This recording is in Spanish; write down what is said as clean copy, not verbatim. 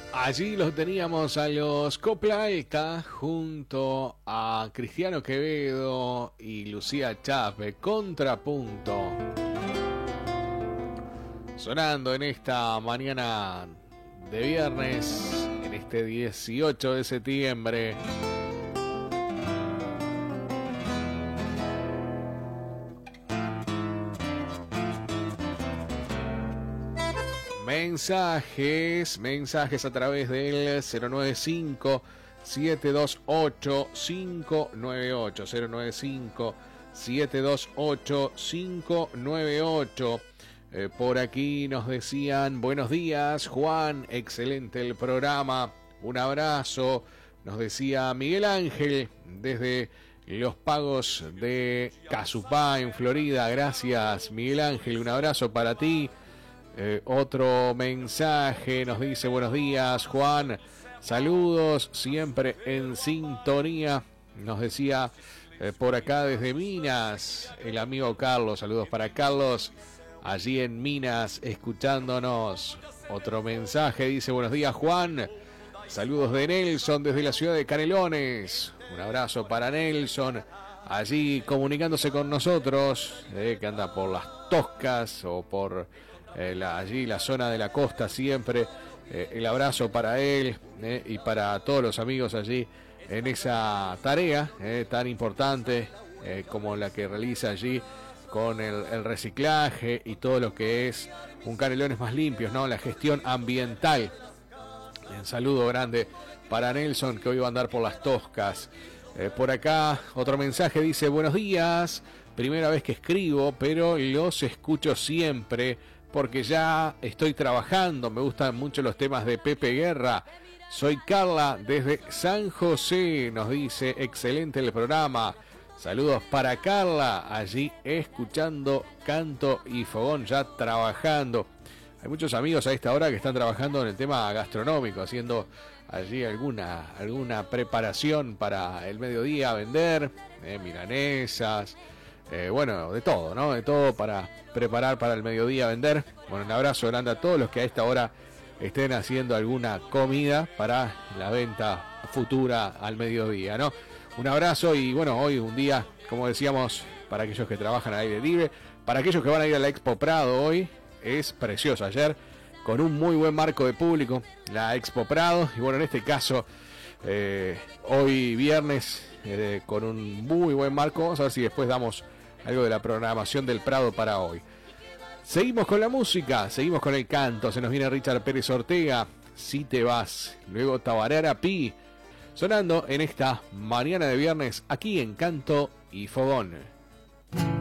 Allí los teníamos a los Copla Alta junto a Cristiano Quevedo y Lucía Chape, Contrapunto. Sonando en esta mañana de viernes, en este 18 de septiembre. Mensajes a través del 095 728 598 095 728 598. Por aquí nos decían: buenos días, Juan, excelente el programa, un abrazo. Nos decía Miguel Ángel desde Los Pagos de Casupá en Florida. Gracias, Miguel Ángel, un abrazo para ti. Otro mensaje nos dice: buenos días, Juan, saludos, siempre en sintonía. Nos decía por acá desde Minas el amigo Carlos. Saludos para Carlos, allí en Minas, escuchándonos. Otro mensaje dice: buenos días, Juan, saludos de Nelson desde la ciudad de Canelones. Un abrazo para Nelson, allí comunicándose con nosotros, que anda por las Toscas o por allí la zona de la costa siempre. El abrazo para él y para todos los amigos allí en esa tarea tan importante como la que realiza allí con el reciclaje y todo lo que es un Canelones más limpios, ¿no? La gestión ambiental. Un saludo grande para Nelson, que hoy va a andar por las Toscas. Por acá otro mensaje dice: buenos días, primera vez que escribo, pero los escucho siempre porque ya estoy trabajando. Me gustan mucho los temas de Pepe Guerra. Soy Carla desde San José, nos dice: excelente el programa. Saludos para Carla, allí escuchando Canto y Fogón, ya trabajando. Hay muchos amigos a esta hora que están trabajando en el tema gastronómico, haciendo allí alguna preparación para el mediodía a vender, milanesas, bueno, de todo, ¿no? De todo para preparar para el mediodía a vender. Bueno, un abrazo grande a todos los que a esta hora estén haciendo alguna comida para la venta futura al mediodía, ¿no? Un abrazo. Y bueno, hoy un día, como decíamos, para aquellos que trabajan al aire libre, para aquellos que van a ir a la Expo Prado hoy, es precioso. Ayer con un muy buen marco de público la Expo Prado, y bueno, en este caso hoy viernes con un muy buen marco. Vamos a ver si después damos algo de la programación del Prado para hoy. Seguimos con la música, seguimos con el canto. Se nos viene Richard Pérez Ortega, Si te vas. Luego Tabarara Pi, sonando en esta mañana de viernes aquí en Canto y Fogón.